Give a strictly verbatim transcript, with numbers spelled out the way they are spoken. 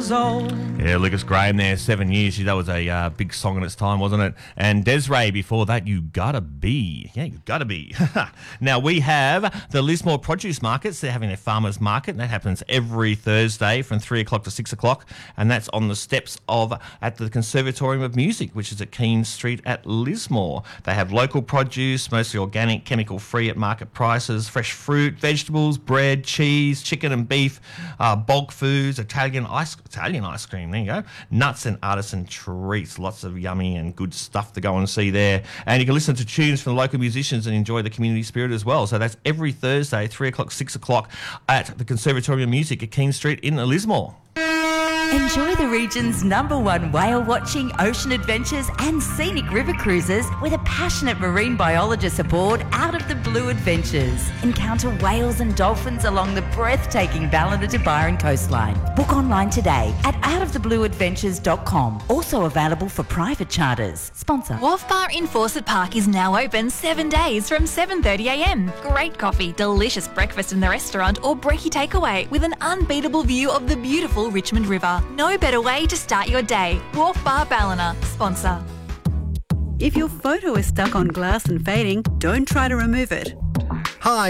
years old. Yeah, Lucas Graham there, seven years. Gee, that was a uh, big song in its time, wasn't it? And Desiree before that, You Gotta Be. Yeah, You Gotta Be. Now, we have the Lismore Produce Markets. They're having their farmers market, and that happens every Thursday from three o'clock to six o'clock, and that's on the steps of at the Conservatorium of Music, which is at Keene Street at Lismore. They have local produce, mostly organic, chemical-free at market prices, fresh fruit, vegetables, bread, cheese, chicken and beef, uh, bulk foods, Italian ice, Italian ice cream, there you go, nuts and artisan treats, lots of yummy and good stuff to go and see there. And you can listen to tunes from the local musicians and enjoy the community spirit as well. So that's every Thursday, three o'clock, six o'clock at the Conservatorium of Music at Keene Street in Lismore. Enjoy the region's number one whale watching, ocean adventures and scenic river cruises with a passionate marine biologist aboard Out of the Blue Adventures. Encounter whales and dolphins along the breathtaking Ballina to Byron coastline. Book online today at out of the blue adventures dot com. Also available for private charters. Sponsor. Wharf Bar in Fawcett Park is now open seven days from seven thirty a m. Great coffee, delicious breakfast in the restaurant or brekkie takeaway with an unbeatable view of the beautiful Richmond River. No better way to start your day. Wharf Bar Ballina, sponsor. If your photo is stuck on glass and fading, don't try to remove it. Hi,